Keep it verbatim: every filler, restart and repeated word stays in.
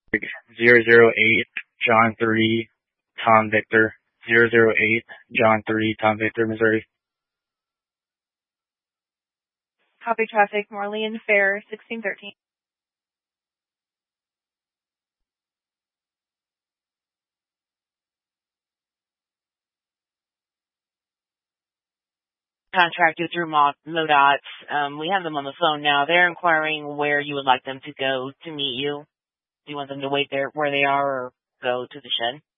zero zero eight John three Tom Victor zero zero eight John three Tom Victor, Missouri. Copy traffic, Marlene Fair, sixteen thirteen. Contracted through Mo- MoDOT. Um, we have them on the phone now. They're inquiring where you would like them to go to meet you. Do you want them to wait there where they are or go to the shed?